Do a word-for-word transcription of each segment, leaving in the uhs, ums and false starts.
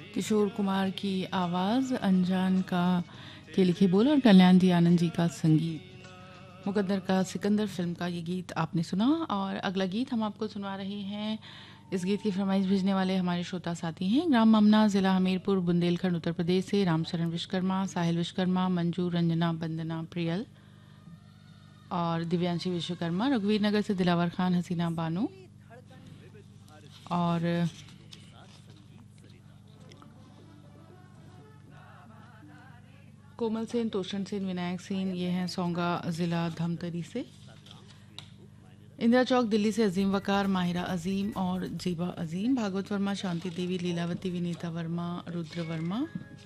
किशोर कुमार की आवाज़, अनजान का के लिखे बोल और कल्याण जी आनंद जी का संगीत। मुकद्दर का सिकंदर फिल्म का ये गीत आपने सुना। और अगला गीत हम आपको सुनवा रहे हैं। इस गीत की फरमाइश भेजने वाले हमारे श्रोता साथी हैं ग्राम ममना, ज़िला हमीरपुर, बुंदेलखंड, उत्तर प्रदेश से रामचरण विश्वकर्मा, साहिल विश्वकर्मा, मंजू, रंजना, वंदना, प्रियल और दिव्यांशी विश्वकर्मा। रघुवीर नगर से दिलावर खान, हसीना बानो और कोमल सेन, तोषण सेन, विनायक सेन, ये हैं सोंगा ज़िला धमतरी से। इंदिरा चौक दिल्ली से अजीम वकार, माहिरा अजीम और जीबा अजीम। भागवत वर्मा, शांति देवी, लीलावती, विनीता वर्मा, रुद्र वर्मा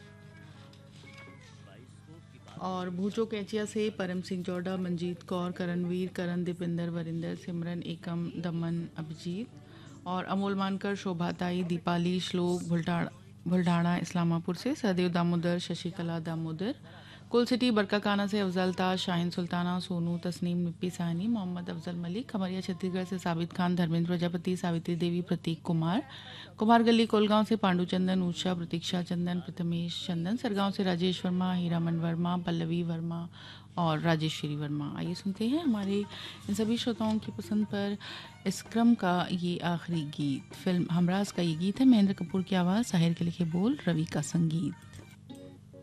और भूचो कैचिया से परम सिंह जौडा, मंजीत कौर, करणवीर, करण, दीपिंदर, वरिंदर, सिमरन, एकम, दमन, अभिजीत और अमोल मानकर, शोभाताई, दीपाली, श्लोक, भुलटाड़ भुलढाणा इस्लामापुर से, सहदेव दामोदर, शशिकला दामोदर, कुल सिटी बरकाकाना से अफजल ताज, शाहिन सुल्ताना, सोनू, तस्नीम, निप्पी साहनी, मोहम्मद अफजल मलिक। खमरिया छत्तीसगढ़ से साबित खान, धर्मेंद्र प्रजापति, सावित्री देवी, प्रतीक कुमार। कुमार गली कोलगांव से पांडु चंदन, उषा, प्रतीक्षा चंदन, प्रथमेश चंदन। सरगांव से राजेश वर्मा, हीरामन वर्मा, पल्लवी वर्मा और राजेश्वरी वर्मा। आइए सुनते हैं हमारे इन सभी श्रोताओं की पसंद पर इस क्रम का ये आखिरी गीत। फिल्म हमराज का ये गीत है। महेंद्र कपूर की आवाज़, साहिर के लिखे बोल, रवि का संगीत।